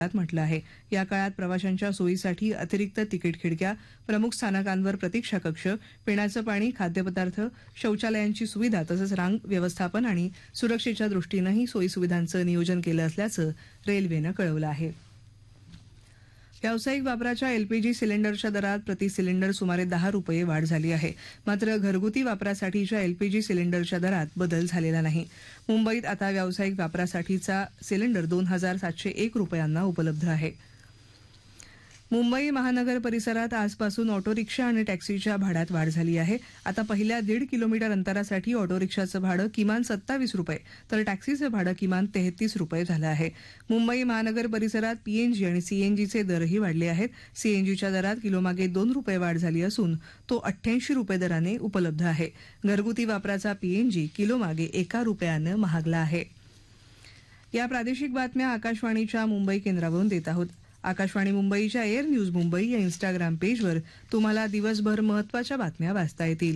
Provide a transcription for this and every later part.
म्हटलं आहे. या काळात प्रवाशांच्या सोयीसाठी अतिरिक्त तिकीट खिडक्या, प्रमुख स्थानकांवर प्रतीक्षा कक्ष, पिण्याचं पाणी, खाद्यपदार्थ, शौचालयांची सुविधा तसंच रांग व्यवस्थापन आणि सुरक्षेच्या दृष्टीनंही सोयीसुविधांचं नियोजन केलं असल्याचं रेल्वेनं कळवलं आहे. व्यावसायिक वापराच्या एलपीजी सिलेंडरच्या दरात प्रति सिलेंडर सुमारे 10 रुपये वाढ झाली आहे. मात्र घरगुती वापरासाठीच्या एलपीजी सिलेंडरच्या दरात बदल झालेला नाही. मुंबईत आता व्यावसायिक वापरासाठीचा सिलेंडर 2,701 रुपयांना उपलब्ध आहे. मुंबई महानगर परिसरात आजपासून ऑटो रिक्षा आणि टॅक्सीच्या भाड्यात वाढ झाली आहे. आता पहिल्या 1.5 किलोमीटर अंतरासाठी ऑटो रिक्षाचं भाडं किमान 27 रुपये तर टॅक्सीचं भाडं किमान 33 रुपये झालं आहे. मुंबई महानगर परिसरात पीएनजी आणि सीएनजीचे दरही वाढले आहेत. सीएनजीच्या दरात किलोमागे 2 रुपये वाढ झाली असून तो 88 रुपये दराने उपलब्ध आहे. घरगुती वापराचा पीएनजी किलोमागे 1 रुपयानं महागला आहे. या प्रादेशिक बातम्या आकाशवाणीच्या मुंबई केंद्रावरून देत आहोत. आकाशवाणी मुंबईच्या एअर न्यूज मुंबई या इंस्टाग्राम पेजवर तुम्हाला दिवसभर महत्त्वाच्या बातम्या वाचता येतील.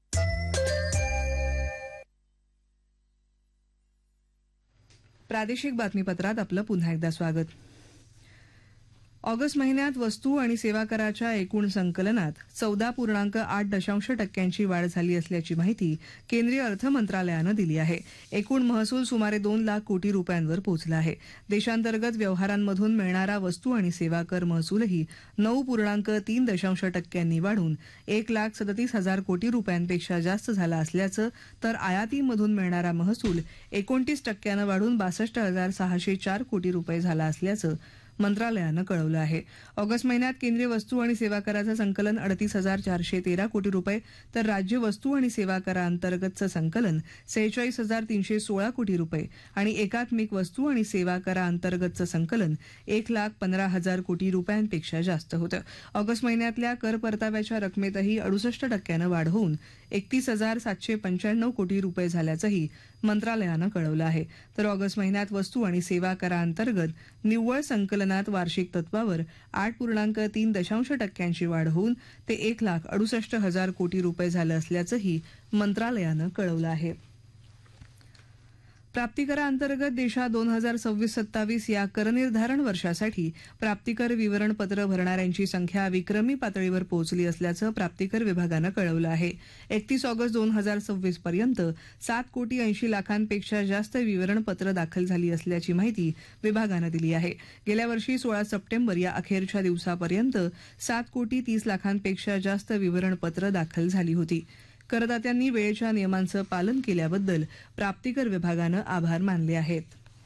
प्रादेशिक बातमीपत्रात आपलं पुन्हा एकदा स्वागत. ऑगस्ट महिन्यात वस्तू आणि सेवा कराच्या एकूण संकलनात 14.8% वाढ झाली असल्याची माहिती केंद्रीय अर्थ मंत्रालयानं दिली आहे. एकूण महसूल सुमारे 2 लाख कोटी रुपयांवर पोहोचला आहे. देशांतर्गत व्यवहारांमधून मिळणारा वस्तू आणि सेवा कर महसूलही 9.3% वाढून 1,37,000 कोटी रुपयांपेक्षा जास्त झाला असल्याचं, तर आयातीमधून मिळणारा महसूल 29% वाढून 62,604 कोटी रुपये झाला असल्याचं मंत्रालयानं कळवलं आहे. ऑगस्ट महिन्यात केंद्रीय वस्तू आणि सेवा कराचं संकलन 38,413 कोटी रुपये तर राज्य वस्तू आणि सेवा कराअंतर्गतचं संकलन 46,316 कोटी रुपये आणि एकात्मिक वस्तू आणि सेवा कराअंतर्गतचं संकलन 1,15,000 कोटी रुपयांपेक्षा जास्त होतं. ऑगस्ट महिन्यातल्या कर परताव्याच्या रकमेतही 68% वाढ होऊन 31,795 कोटी रुपये झाल्याचंही मंत्रालयानं कळवलं आहे. तर ऑगस्ट महिन्यात वस्तू आणि सेवा कराअंतर्गत निव्वळ संकलनात वार्षिक तत्वावर 8.3% वाढ होऊन ते 1,68,000 कोटी रुपये झालं असल्याचंही मंत्रालयानं कळवलं आहे. प्राप्तिकराअंतर्गत देशात 2026-27 या करनिर्धारण वर्षासाठी प्राप्तिकर विवरणपत्र भरणाऱ्यांची संख्या विक्रमी पातळीवर पोहोचली असल्याचं प्राप्तिकर विभागानं कळवलं आहे. 31 ऑगस्ट 2026 पर्यंत 7,80,00,000पेक्षा जास्त विवरणपत्र दाखल झाली असल्याची माहिती विभागानं दिली आहे. गेल्या वर्षी 16 सप्टेंबर या अखेरच्या दिवसापर्यंत 7,30,00,000पेक्षा जास्त विवरणपत्र दाखल झाली होती. करदात्यांनी वेळेच्या नियमांचं पालन केल्याबद्दल प्राप्तिकर विभागानं आभार मानले आहेत.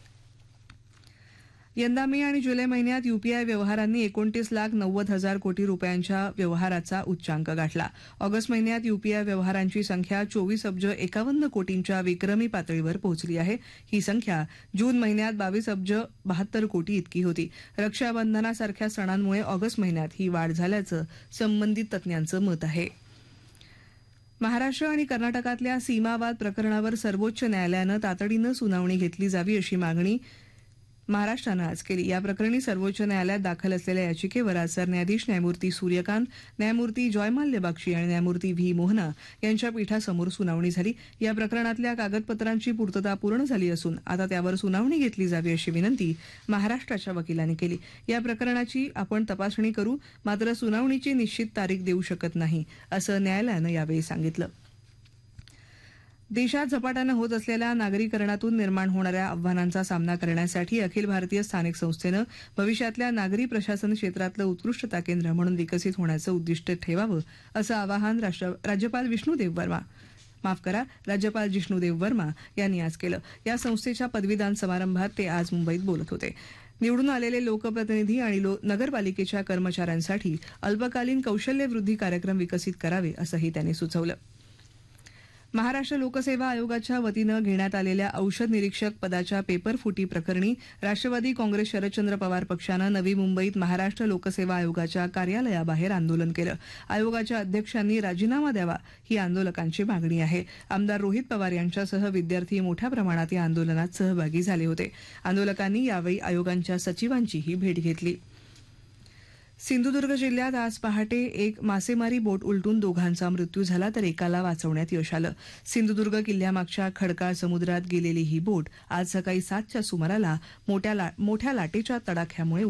यंदा मे आणि जुलै महिन्यात यूपीआय व्यवहारांनी 29,90,000 कोटी रुपयांच्या व्यवहाराचा उच्चांक गाठला. ऑगस्ट महिन्यात यूपीआय व्यवहारांची संख्या 24,51 कोटींच्या विक्रमी पातळीवर पोहोचली आहे. ही संख्या जून महिन्यात 22,72 कोटी इतकी होती. रक्षाबंधनासारख्या सणांमुळे ऑगस्ट महिन्यात ही वाढ झाल्याचं संबंधित तज्ज्ञांचं मत आहे. महाराष्ट्र आणि कर्नाटकातल्या सीमावाद प्रकरणावर सर्वोच्च न्यायालयानं तातडीनं सुनावणी घेतली जावी अशी मागणी महाराष्ट्रानं आज केली. या प्रकरणी सर्वोच्च न्यायालयात दाखल असलेल्या याचिकेवर आज सरन्यायाधीश न्यायमूर्ती सूर्यकांत, न्यायमूर्ती जॉयमाल्य बाक्षी आणि न्यायमूर्ती व्ही मोहना यांच्या पीठासमोर सुनावणी झाली. या प्रकरणातल्या कागदपत्रांची पूर्तता पूर्ण झाली असून आता त्यावर सुनावणी घेतली जावी अशी विनंती महाराष्ट्राच्या वकिलांनी केली. या प्रकरणाची आपण तपासणी करू, मात्र सुनावणीची निश्चित तारीख देऊ शकत नाही असं न्यायालयानं यावेळी सांगितलं. देशात झपाट्यानं होत असलेल्या नागरीकरणातून निर्माण होणाऱ्या आव्हानांचा सामना करण्यासाठी अखिल भारतीय स्थानिक संस्थेनं भविष्यातल्या नागरी प्रशासन क्षेत्रातलं उत्कृष्टता केंद्र म्हणून विकसित होण्याचं उद्दिष्ट ठेवावं असं आवाहन राज्यपाल जिष्णुदेव वर्मा यांनी आज केलं. या संस्थेच्या पदवीदान समारंभात ते आज मुंबईत बोलत होते. निवडून आलेले लोकप्रतिनिधी आणि नगरपालिकेच्या कर्मचाऱ्यांसाठी अल्पकालीन कौशल्यवृद्धी कार्यक्रम विकसित करावे असंही त्यांनी सुचवलं. महाराष्ट्र लोकसेवा आयोगाच्या वतीनं घेण्यात आलेल्या औषध निरीक्षक पदाच्या पेपरफुटी प्रकरणी राष्ट्रवादी काँग्रेस शरदचंद्र पवार पक्षानं नवी मुंबईत महाराष्ट्र लोकसेवा आयोगाच्या कार्यालयाबाहेर आंदोलन केलं. आयोगाच्या अध्यक्षांनी राजीनामा द्यावा ही आंदोलकांची मागणी आहे. आमदार रोहित पवार यांच्यासह विद्यार्थी मोठ्या प्रमाणात या आंदोलनात सहभागी झाले होते. आंदोलकांनी यावेळी आयोगांच्या सचिवांचीही भेट घेतली. सिंधुदुर्ग जिल्ह्यात आज पहाटे एक मासेमारी बोट उलटून दोघांचा मृत्यू झाला तर एकाला वाचवण्यात यश आलं. सिंधुदुर्ग किल्ल्यामागच्या खडकाळ समुद्रात गेलेली ही बोट आज सकाळी 7च्या सुमाराला मोठ्या लाटेच्या तडाख्यामुळे